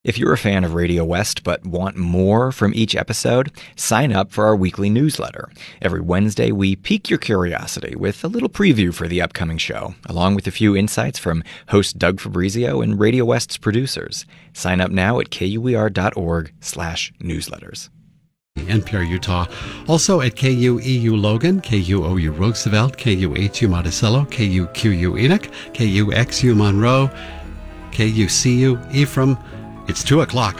If you're a fan of Radio West but want more from each episode, sign up for our weekly newsletter. Every Wednesday, we pique your curiosity with a little preview for the upcoming show, along with a few insights from host Doug Fabrizio and Radio West's producers. Sign up now at kuer.org/newsletters. NPR Utah, also at KUEU Logan, KUOU Roosevelt, KUHU Monticello, KUQU Enoch, KUXU Monroe, KUCU Ephraim. It's 2 o'clock.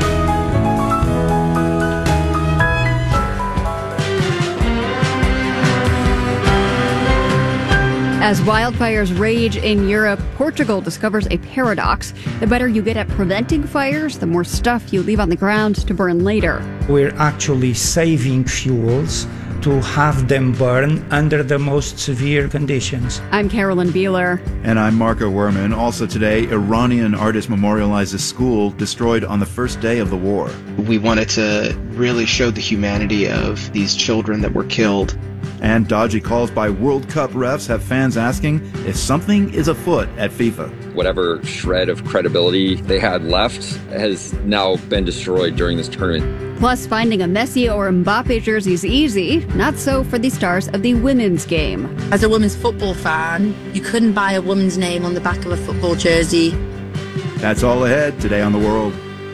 As wildfires rage in Europe, Portugal discovers a paradox. The better you get at preventing fires, the more stuff you leave on the ground to burn later. We're actually saving fuels to have them burn under the most severe conditions. I'm Carolyn Beeler. And I'm Marco Werman. Also today, Iranian artist memorializes school destroyed on the first day of the war. We wanted to really show the humanity of these children that were killed. And dodgy calls by World Cup refs have fans asking if something is afoot at FIFA. Whatever shred of credibility they had left has now been destroyed during this tournament. Plus, finding a Messi or Mbappe jersey is easy. Not so for the stars of the women's game. As a women's football fan, you couldn't buy a woman's name on the back of a football jersey. That's all ahead today on The World.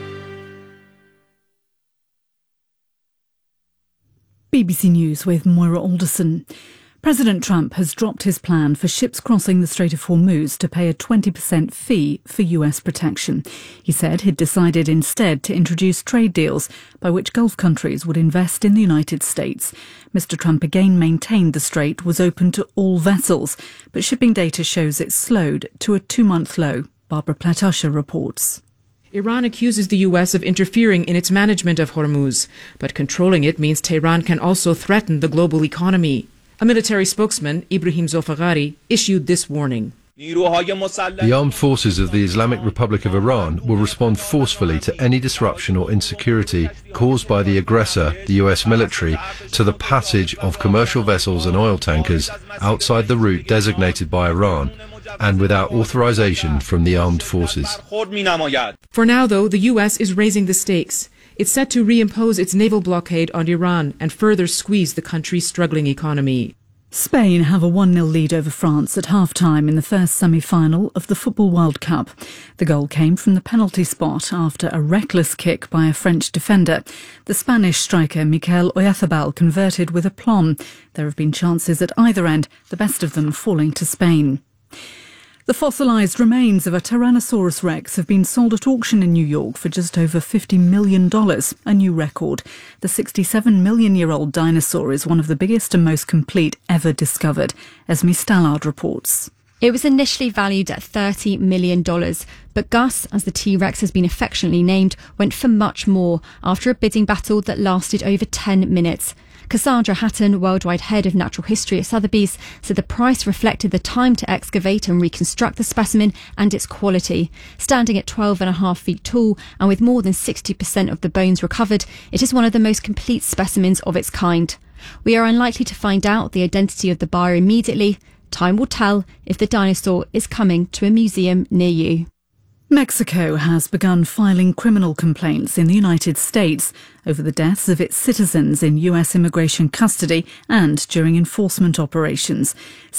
BBC News with Moira Alderson. President Trump has dropped his plan for ships crossing the Strait of Hormuz to pay a 20% fee for US protection. He said he'd decided instead to introduce trade deals by which Gulf countries would invest in the United States. Mr. Trump again maintained the strait was open to all vessels, but shipping data shows it's slowed to a 2-month low. Barbara Platt-Usher reports. Iran accuses the U.S. of interfering in its management of Hormuz, but controlling it means Tehran can also threaten the global economy. A military spokesman, Ibrahim Zolfaghari, issued this warning. The armed forces of the Islamic Republic of Iran will respond forcefully to any disruption or insecurity caused by the aggressor, the US military, to the passage of commercial vessels and oil tankers outside the route designated by Iran and without authorization from the armed forces. For now, though, the U.S. is raising the stakes. It's set to reimpose its naval blockade on Iran and further squeeze the country's struggling economy. Spain have a 1-0 lead over France at half-time in the first semi-final of the Football World Cup. The goal came from the penalty spot after a reckless kick by a French defender. The Spanish striker Mikel Oyarzabal converted with aplomb. There have been chances at either end, the best of them falling to Spain. The fossilised remains of a Tyrannosaurus rex have been sold at auction in New York for just over $50 million, a new record. The 67-million-year-old dinosaur is one of the biggest and most complete ever discovered. Esme Stallard reports. It was initially valued at $30 million, but Gus, as the T-Rex has been affectionately named, went for much more after a bidding battle that lasted over 10 minutes. Cassandra Hatton, worldwide head of natural history at Sotheby's, said the price reflected the time to excavate and reconstruct the specimen and its quality. Standing at 12.5 feet tall and with more than 60% of the bones recovered, it is one of the most complete specimens of its kind. We are unlikely to find out the identity of the buyer immediately. Time will tell if the dinosaur is coming to a museum near you. Mexico has begun filing criminal complaints in the United States over the deaths of its citizens in US immigration custody and during enforcement operations.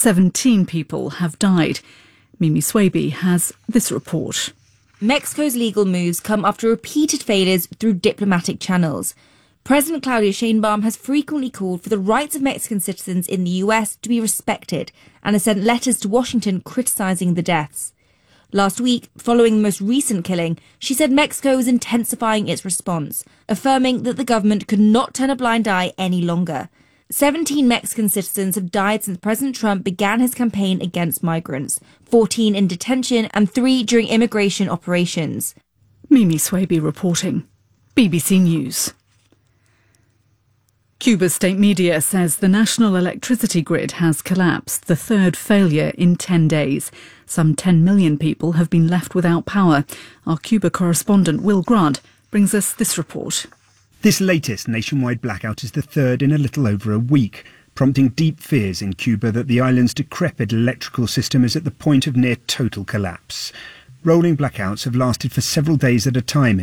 17 people have died. Mimi Swaby has this report. Mexico's legal moves come after repeated failures through diplomatic channels. President Claudia Sheinbaum has frequently called for the rights of Mexican citizens in the US to be respected and has sent letters to Washington criticising the deaths. Last week, following the most recent killing, she said Mexico is intensifying its response, affirming that the government could not turn a blind eye any longer. 17 Mexican citizens have died since President Trump began his campaign against migrants, 14 in detention and 3 during immigration operations. Mimi Swaby reporting. BBC News. Cuba's state media says the national electricity grid has collapsed, the third failure in 10 days. Some 10 million people have been left without power. Our Cuba correspondent Will Grant brings us this report. This latest nationwide blackout is the third in a little over a week, prompting deep fears in Cuba that the island's decrepit electrical system is at the point of near total collapse. Rolling blackouts have lasted for several days at a time